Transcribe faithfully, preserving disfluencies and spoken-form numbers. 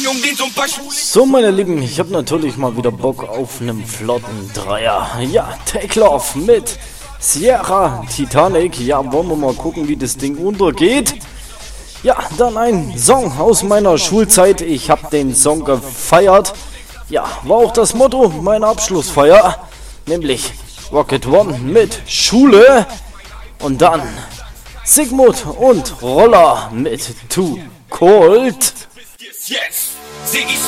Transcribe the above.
So, meine Lieben, ich habe natürlich mal wieder Bock auf einen flotten Dreier. Ja, Take Love mit Sierra Titanic. Ja, wollen wir mal gucken, wie das Ding untergeht. Ja, dann ein Song aus meiner Schulzeit. Ich habe den Song gefeiert. Ja, war auch das Motto meiner Abschlussfeier. Nämlich Rocket One mit Schule. Und dann Sigmund und Roller mit Too Cold. Yes, Ziggy